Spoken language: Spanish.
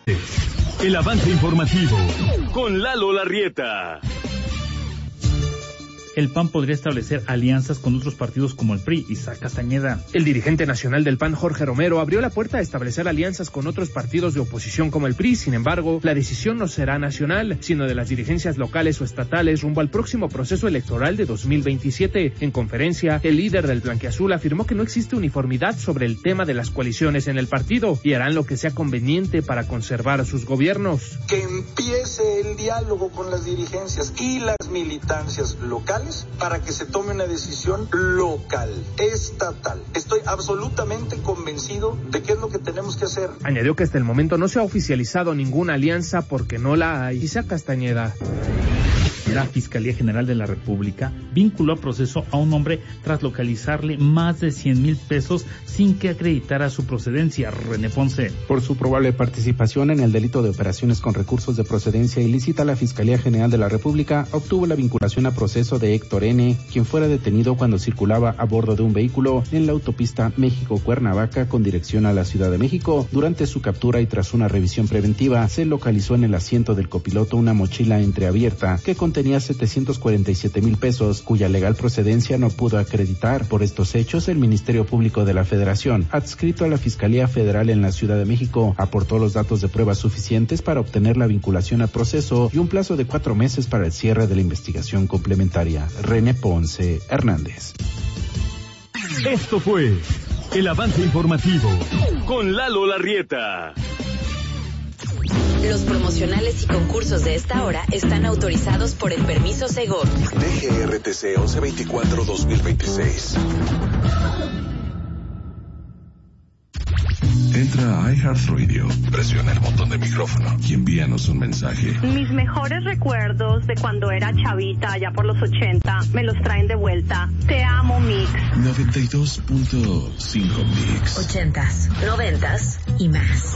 El avance informativo con Lalo Larrieta. El PAN podría establecer alianzas con otros partidos como el PRI. Isaac Castañeda. El dirigente nacional del PAN, Jorge Romero, abrió la puerta a establecer alianzas con otros partidos de oposición como el PRI. Sin embargo, la decisión no será nacional, sino de las dirigencias locales o estatales rumbo al próximo proceso electoral de 2027. En conferencia, el líder del Blanquiazul afirmó que no existe uniformidad sobre el tema de las coaliciones en el partido y harán lo que sea conveniente para conservar sus gobiernos. Que empiece el diálogo con las dirigencias y las militancias locales para que se tome una decisión local, estatal. Estoy absolutamente convencido de qué es lo que tenemos que hacer. Añadió que hasta el momento no se ha oficializado ninguna alianza porque no la hay. Isaac Castañeda. La Fiscalía General de la República vinculó a proceso a un hombre tras localizarle más de 100,000 pesos sin que acreditara su procedencia. René Ponce. Por su probable participación en el delito de operaciones con recursos de procedencia ilícita, la Fiscalía General de la República obtuvo la vinculación a proceso de Héctor N., quien fuera detenido cuando circulaba a bordo de un vehículo en la autopista México-Cuernavaca con dirección a la Ciudad de México. Durante su captura y tras una revisión preventiva, se localizó en el asiento del copiloto una mochila entreabierta que contenía 747,000 pesos, cuya legal procedencia no pudo acreditar. Por estos hechos, el Ministerio Público de la Federación, adscrito a la Fiscalía Federal en la Ciudad de México, aportó los datos de pruebas suficientes para obtener la vinculación a proceso y un plazo de 4 meses para el cierre de la investigación complementaria. René Ponce Hernández. Esto fue el avance informativo con Lalo Larrieta. Los promocionales y concursos de esta hora están autorizados por el permiso Segov. DGRTC 1124-2026. Entra a iHeartRadio, presiona el botón de micrófono y envíanos un mensaje. Mis mejores recuerdos de cuando era chavita, allá por los 80, me los traen de vuelta. Te amo, Mix. 92.5 Mix. 80s, 90s y más.